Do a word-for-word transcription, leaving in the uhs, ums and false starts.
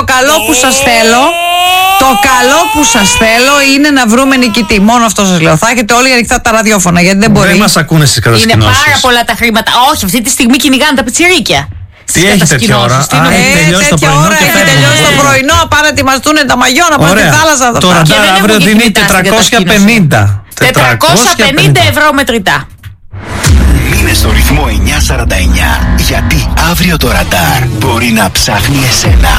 καλό που σας θέλω, το καλό που σας θέλω είναι να βρούμε νικητή. Μόνο αυτό σας λέω. Θα έχετε όλοι ανοιχτά τα ραδιόφωνα, γιατί δεν μπορεί. Δεν μας ακούνε στις κατασκηνώσεις. Είναι πάρα πολλά τα χρήματα. Όχι, αυτή τη στιγμή κυνηγάνε τα πιτσιρίκια. Τι έχει τέτοια ώρα? Α, ε, τελειώσει το πρωινό ώρα, έχει τελειώσει το πρωινό. Πάνε να ετοιμαστούν τα μαγιό, να πάνε στη θάλασσα. Το ραντάρ αύριο δίνει τετρακόσια πενήντα. τετρακόσια πενήντα ευρώ μετρητά. Μείνε στο ρυθμό εννιακόσια σαράντα εννιά, γιατί αύριο το ραντάρ μπορεί να ψάχνει εσένα.